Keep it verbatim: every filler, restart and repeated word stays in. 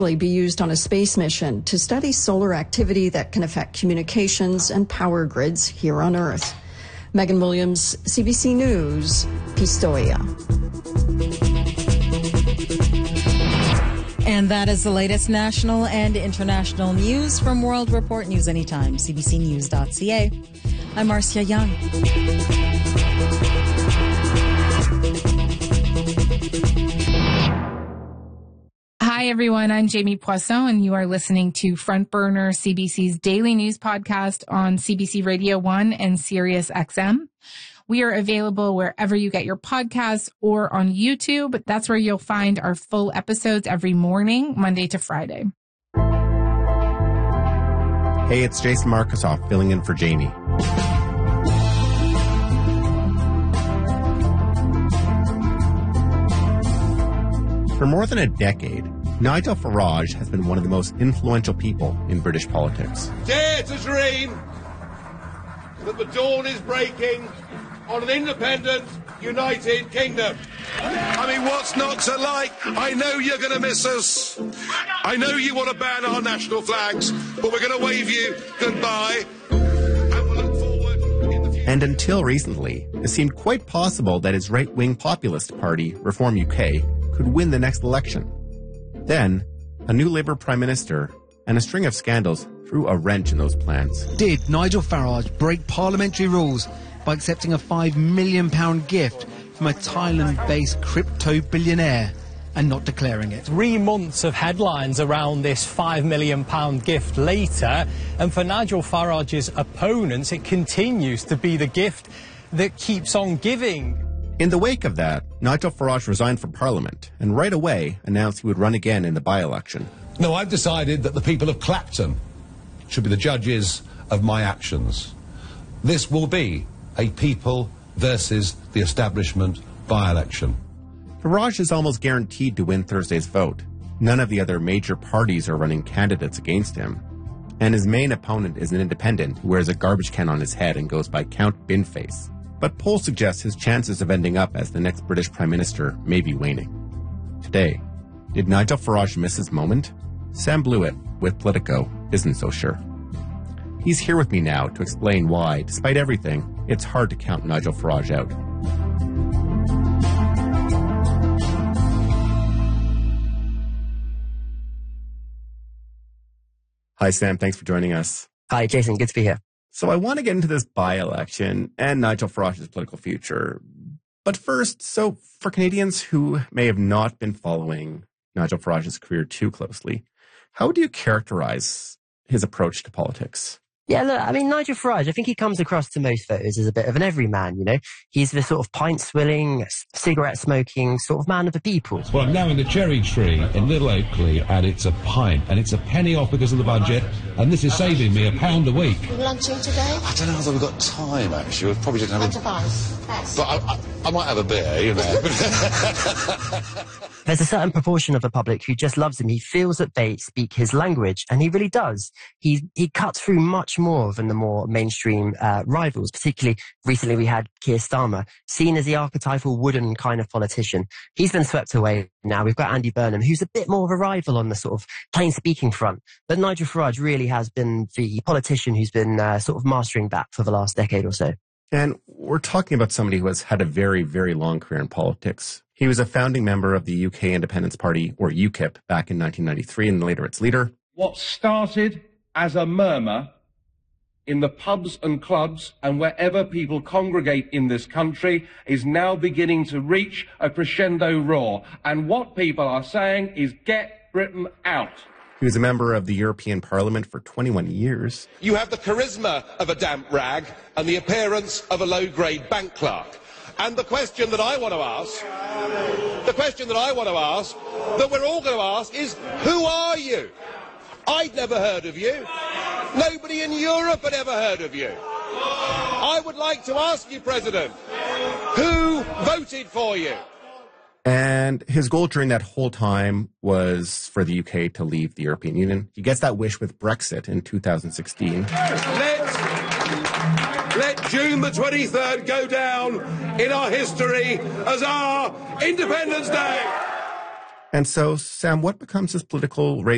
be used on a space mission to study solar activity that can affect communications and power grids here on Earth. Megan Williams, C B C News, Pistoia. And that is the latest national and international news from World Report News Anytime, c b c news dot c a. I'm Marcia Young. Hi, everyone. I'm Jamie Poisson, and you are listening to Front Burner, C B C's daily news podcast on C B C Radio one and Sirius X M. We are available wherever you get your podcasts or on YouTube. That's where you'll find our full episodes every morning, Monday to Friday. Hey, it's Jason Markusoff filling in for Jamie. For more than a decade, Nigel Farage has been one of the most influential people in British politics. Dare to dream that the dawn is breaking on an independent, united kingdom. I mean, what's not to like? I know you're going to miss us. I know you want to ban our national flags, but we're going to wave you goodbye. And we'll look forward in the future. And until recently, it seemed quite possible that his right-wing populist party, Reform U K, could win the next election. Then, a new Labour Prime Minister and a string of scandals threw a wrench in those plans. Did Nigel Farage break parliamentary rules by accepting a five million pounds gift from a Thailand-based crypto billionaire and not declaring it? Three months of headlines around this five million pounds gift later, and for Nigel Farage's opponents, it continues to be the gift that keeps on giving. In the wake of that, Nigel Farage resigned from Parliament and right away announced he would run again in the by-election. No, I've decided that the people of Clapton should be the judges of my actions. This will be a people versus the establishment by-election. Farage is almost guaranteed to win Thursday's vote. None of the other major parties are running candidates against him. And his main opponent is an independent who wears a garbage can on his head and goes by Count Binface. But polls suggest his chances of ending up as the next British Prime Minister may be waning. Today, did Nigel Farage miss his moment? Sam Blewett with Politico isn't so sure. He's here with me now to explain why, despite everything, it's hard to count Nigel Farage out. Hi, Sam. Thanks for joining us. Hi, Jason. Good to be here. So I want to get into this by-election and Nigel Farage's political future. But first, so for Canadians who may have not been following Nigel Farage's career too closely, how would you characterize his approach to politics? Yeah, look, I mean, Nigel Farage, I think he comes across to most voters as a bit of an everyman, you know? He's the sort of pint-swilling, cigarette-smoking sort of man of the people. Well, I'm now in the Cherry Tree in Little Oakley, and it's a pint, and it's a penny off because of the budget, and this is saving me a pound a week. Lunching today? I don't know whether we've got time, actually. We'll probably just have That's a... advice. Thanks. But I, I, I might have a beer, you know. There's a certain proportion of the public who just loves him. He feels that they speak his language, and he really does. He he cuts through much more than the more mainstream uh, rivals. Particularly recently we had Keir Starmer, seen as the archetypal wooden kind of politician. He's been swept away now. We've got Andy Burnham, who's a bit more of a rival on the sort of plain speaking front. But Nigel Farage really has been the politician who's been uh, sort of mastering that for the last decade or so. And we're talking about somebody who has had a very, very long career in politics. He was a founding member of the U K Independence Party, or U KIP, back in nineteen ninety-three, and later its leader. What started as a murmur in the pubs and clubs and wherever people congregate in this country is now beginning to reach a crescendo roar. And what people are saying is, get Britain out. He was a member of the European Parliament for twenty-one years. You have the charisma of a damp rag and the appearance of a low-grade bank clerk. And the question that I want to ask, the question that I want to ask, that we're all going to ask is, who are you? I'd never heard of you. Nobody in Europe had ever heard of you. I would like to ask you, President, who voted for you? And his goal during that whole time was for the U K to leave the European Union. He gets that wish with Brexit in two thousand sixteen. Let, let June the twenty-third go down in our history as our Independence Day. And so, Sam, what becomes his political race